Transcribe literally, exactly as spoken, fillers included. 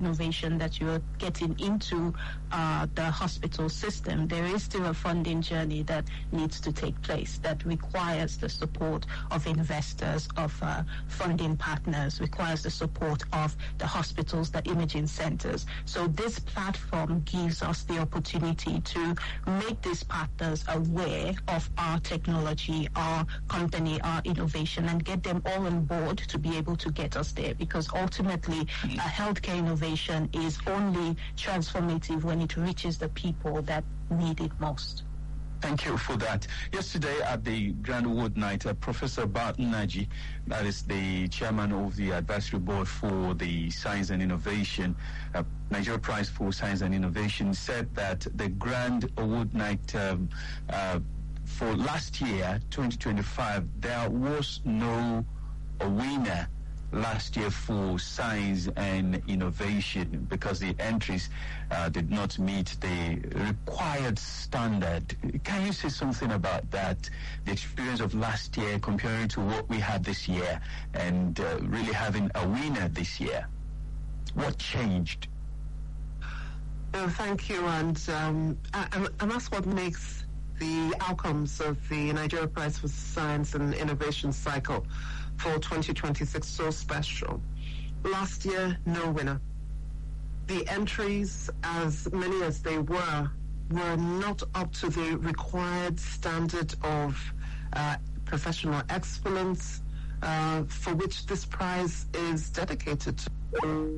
innovation that you're getting into uh, the hospital system, there is still a funding journey that needs to take place that requires the support of investors, of uh, funding partners, requires the support of the hospitals, the imaging centers. So this platform gives us the opportunity to make these partners aware of our technology, our company, our innovation, and get them all on board to be able to get us there, because ultimately a healthcare innovation is only transformative when it reaches the people that need it most. Thank you for that. Yesterday at the Grand Award night, uh, Professor Barton Naji, that is the chairman of the advisory board for the Science and Innovation, uh, Nigeria Prize for Science and Innovation, said that the Grand Award night um, uh, for last year, twenty twenty-five, there was no winner last year for science and innovation because the entries uh, did not meet the required standard. Can you say something about that, the experience of last year comparing to what we had this year and uh, really having a winner this year? What changed? Oh, thank you, and, um, and, and that's what makes the outcomes of the Nigeria Prize for Science and Innovation cycle for twenty twenty-six so special. Last year, no winner. The entries, as many as they were, were not up to the required standard of uh, professional excellence uh, for which this prize is dedicated to.